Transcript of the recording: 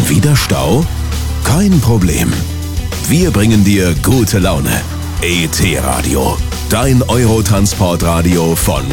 Wieder Stau? Kein Problem. Wir bringen dir gute Laune. ET Radio, dein Eurotransportradio von